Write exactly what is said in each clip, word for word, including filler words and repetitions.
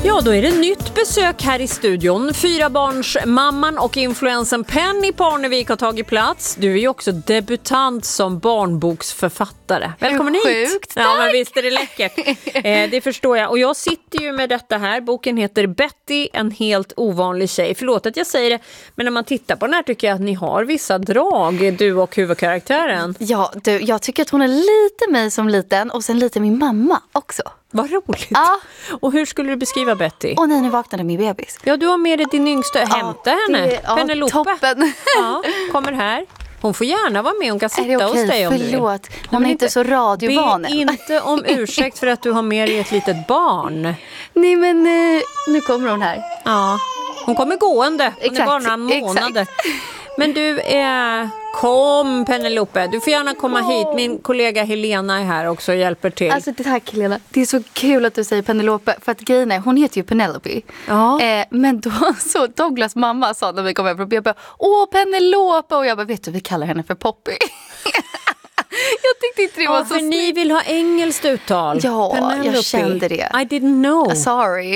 Ja, då är det nytt besök här i studion. Fyra barns mamman och influensen Penny Parnevik har tagit plats. Du är ju också debutant som barnboksförfattare. Välkommen hit. Sjukt, tack. Ja, men visst är det läckert. eh, det förstår jag. Och jag sitter ju med detta här. Boken heter Betty, en helt ovanlig tjej. Förlåt att jag säger det, men när man tittar på den här tycker jag att ni har vissa drag, du och huvudkaraktären. Ja, du, jag tycker att hon är lite mig som liten och sen lite min mamma också. Vad roligt. Ja. Och hur skulle du beskriva Betty? Och när ni vaknade min bebis. Ja, du har med dig din yngsta. Hämta ja, henne. Det, ja, Penelope. toppen. Ja, kommer här. Hon får gärna vara med. Hon kan sitta är det hos okej? dig om Förlåt. du vill. Hon är inte så radiovan. Be inte om ursäkt för att du har med dig ett litet barn. Nej, men eh, nu kommer hon här. Ja, hon kommer gående. Hon Exakt, är bara några månader. exakt. Men du är... Kom Penelope, du får gärna komma hit. Min kollega Helena är här också och hjälper till. Alltså tack Helena. Det är så kul att du säger Penelope. För att grejen är, hon heter ju Penelope. Ja. Eh, men då så Douglas mamma sa när vi kom hem från B B. Åh Penelope. Och jag bara, vet du, vi kallar henne för Poppy. Jag tyckte inte det var Ja, så för ni vill ha engelskt uttal. Ja, Penelope. jag kände det. I didn't know. Sorry.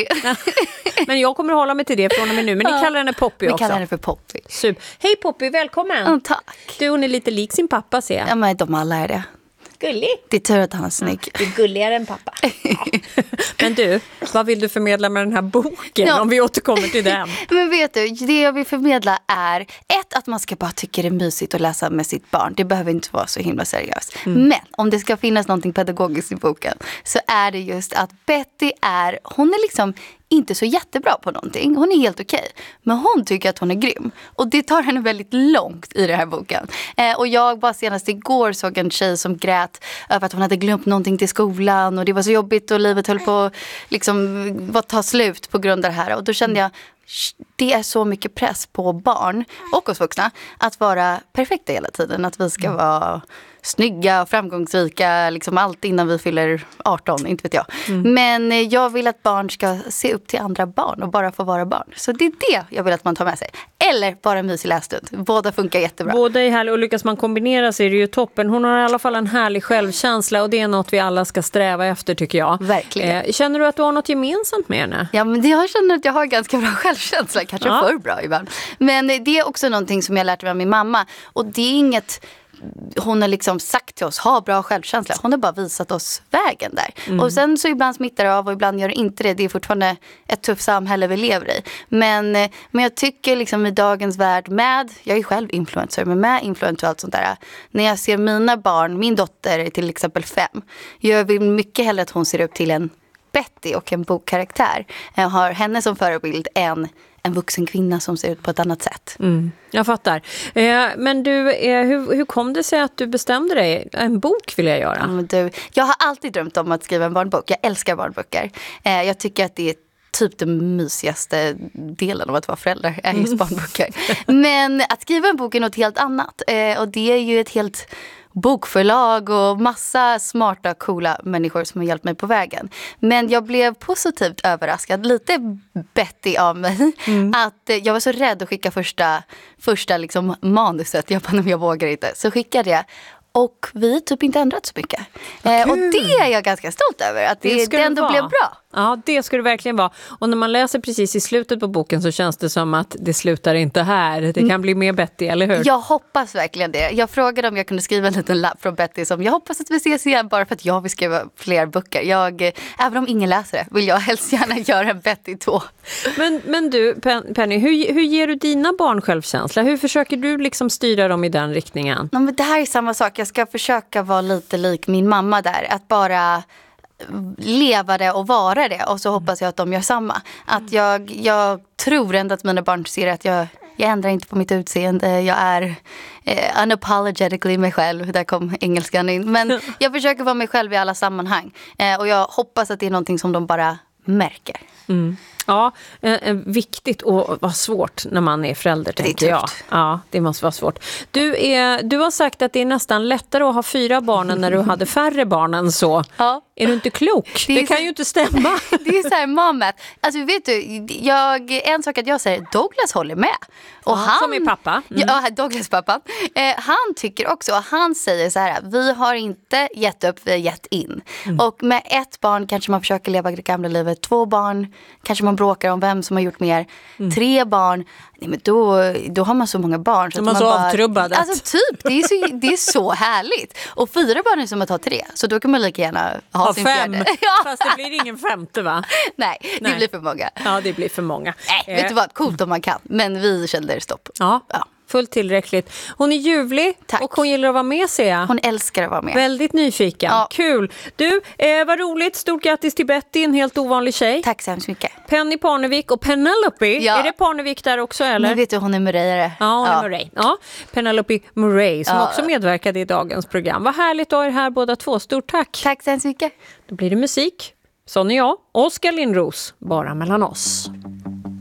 Men jag kommer hålla mig till det från och med nu. Men ni Ja. kallar henne Poppy Vi också. kallar henne för Poppy. Super. Hej Poppy, välkommen. Mm, tack. Du, hon är lite lik sin pappa, ser jag. Ja, men de alla är det. Gullig. Det är tur att han är snygg. Du är gulligare än pappa. Ja. Men du, vad vill du förmedla med den här boken? Ja. Om vi återkommer till den. Men vet du, det jag vill förmedla är ett, att man ska bara tycka det är mysigt att läsa med sitt barn. Det behöver inte vara så himla seriöst. Mm. Men om det ska finnas någonting pedagogiskt i boken så är det just att Betty är, hon är liksom inte så jättebra på någonting. Hon är helt okej. Men hon tycker att hon är grym. Och det tar henne väldigt långt i den här boken. Eh, och jag bara senast igår såg en tjej som grät över att hon hade glömt någonting till skolan. Och det var så jobbigt och livet höll på att liksom, ta slut på grund av det här. Och då kände jag, det är så mycket press på barn och oss vuxna att vara perfekta hela tiden. Att vi ska vara snygga och framgångsrika, liksom allt innan vi fyller arton, inte vet jag. Mm. Men jag vill att barn ska se upp till andra barn och bara få vara barn. Så det är det jag vill att man tar med sig. Eller bara en mysig lässtund. Båda funkar jättebra. Båda är härliga och lyckas man kombinera så är det ju toppen. Hon har i alla fall en härlig självkänsla och det är något vi alla ska sträva efter, tycker jag. Verkligen. Eh, känner du att du har något gemensamt med henne? Ja, men det, jag känner att jag har ganska bra självkänsla. Kanske Ja. för bra ibland. Men det är också någonting som jag lärt mig av min mamma. Och det är inget hon har liksom sagt till oss, ha bra självkänsla. Hon har bara visat oss vägen där. Mm. Och sen så ibland smittar det av och ibland gör det inte det. Det är fortfarande ett tufft samhälle vi lever i. Men, men jag tycker liksom i dagens värld med, jag är själv influencer, men med influencer och allt sånt där. När jag ser mina barn, min dotter är till exempel fem. Jag vill mycket hellre att hon ser upp till en Betty och en bokkaraktär. Jag har henne som förebild än en vuxen kvinna som ser ut på ett annat sätt. Mm, jag fattar. Eh, men du, eh, hur, hur kom det sig att du bestämde dig? En bok vill jag göra. Mm, du, jag har alltid drömt om att skriva en barnbok. Jag älskar barnböcker. Eh, jag tycker att det är typ den mysigaste delen av att vara förälder är just barnböcker. Men att skriva en bok är något helt annat. Eh, och det är ju ett helt bokförlag och massa smarta, coola människor som har hjälpt mig på vägen. Men jag blev positivt överraskad, lite Betty av mig, mm. att jag var så rädd att skicka första, första liksom manuset. Jag bara, jag vågar inte. Så skickade jag. Och vi har typ inte ändrat så mycket. Eh, och det är jag ganska stolt över. Att det, det, det ändå vara. blev bra. Ja, det ska det verkligen vara. Och när man läser precis i slutet på boken så känns det som att det slutar inte här. Det kan mm. bli mer Betty, eller hur? Jag hoppas verkligen det. Jag frågade om jag kunde skriva en liten lapp från Betty som jag hoppas att vi ses igen bara för att jag vill skriva fler böcker. Jag, även om ingen läser det vill jag helst gärna göra en Betty två. Men, men du, Penny, hur, hur ger du dina barn självkänsla? Hur försöker du liksom styra dem i den riktningen? Ja, men det här är samma sak. Jag ska försöka vara lite lik min mamma där. Att bara leva det och vara det. Och så hoppas jag att de gör samma. Att jag, jag tror ändå att mina barn ser att jag, jag ändrar inte på mitt utseende. Jag är eh, unapologetically mig själv. Där kom engelskan in. Men jag försöker vara mig själv i alla sammanhang. Eh, och jag hoppas att det är någonting som de bara märker. Mm. Ja, eh, viktigt och vad svårt när man är förälder, tänker jag. Ja, det måste vara svårt. Du, är, du har sagt att det är nästan lättare att ha fyra barn än när du hade färre barn än så. Ja. Är du inte klok? Det, det kan så, ju inte stämma. Det är så här mamat. Alltså vet du, jag, en sak att jag säger, Douglas håller med. Och ja, han, som är pappa. Mm. Ja, Douglas pappa. Eh, han tycker också, och han säger så här, vi har inte gett upp, vi har gett in. Mm. Och med ett barn kanske man försöker leva det gamla livet två barn, kanske man bråkar om vem som har gjort mer. Mm. Tre barn, nej, men då, då har man så många barn. Så de är man så bara, avtrubbade. Alltså typ, det är, så, det är så härligt. Och fyra barn är som att ha tre, så då kan man lika gärna ha, ha sin fem. fjärde. Fast det blir ingen femte, va? Nej, det nej. blir för många. Ja, det blir för många. Nej, vet du vad, coolt om man kan. Men vi kände stopp. Ja. ja. Fullt tillräckligt. Hon är ljuvlig. Tack. Och hon gillar att vara med, ser jag. Hon älskar att vara med. Väldigt nyfiken. Ja. Kul. Du, eh, vad roligt. Stort grattis till Betty, en helt ovanlig tjej. Tack så hemskt mycket. Penny Parnevik och Penelope. Ja. Är det Parnevik där också, eller? Nu vet du, hon är Murrayare. Ja, hon ja. är Murray. Ja. Penelope Murray, som ja. också medverkade i dagens program. Vad härligt att ha er här båda två. Stort tack. Tack så hemskt mycket. Då blir det musik. Sån är jag. Oskar Lindros, bara mellan oss.